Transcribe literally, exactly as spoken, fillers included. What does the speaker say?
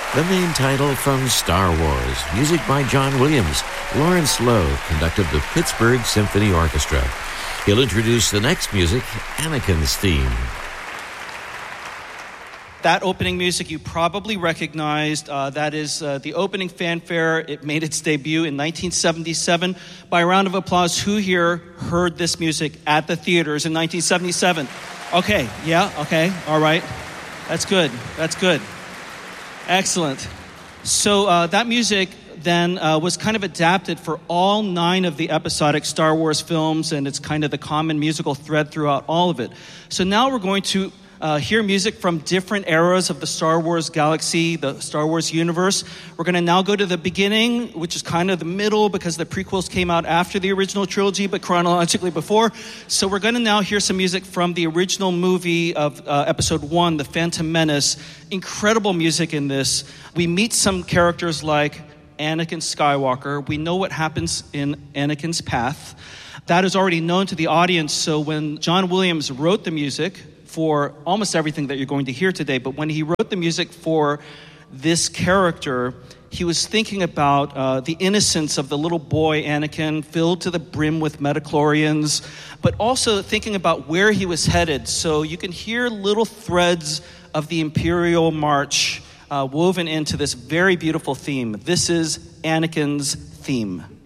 The main title from Star Wars, music by John Williams. Lawrence Lowe conducted the Pittsburgh Symphony Orchestra. He'll introduce the next music, Anakin's theme. That opening music you probably recognized. Uh, that is uh, the opening fanfare. It made its debut in nineteen seventy-seven. By a round of applause, who here heard this music at the theaters in nineteen seventy-seven? Okay, yeah, okay, all right. That's good, that's good. Excellent. So uh, that music then uh, was kind of adapted for all nine of the episodic Star Wars films, and it's kind of the common musical thread throughout all of it. So now we're going to Uh, hear music from different eras of the Star Wars galaxy, the Star Wars universe. We're going to now go to the beginning, which is kind of the middle because the prequels came out after the original trilogy, but chronologically before. So we're going to now hear some music from the original movie of uh, Episode One, The Phantom Menace. Incredible music in this. We meet some characters like Anakin Skywalker. We know what happens in Anakin's path. That is already known to the audience, so when John Williams wrote the music for almost everything that you're going to hear today, but when he wrote the music for this character, he was thinking about uh, the innocence of the little boy Anakin, filled to the brim with midichlorians, but also thinking about where he was headed. So you can hear little threads of the Imperial March uh, woven into this very beautiful theme. This is Anakin's theme.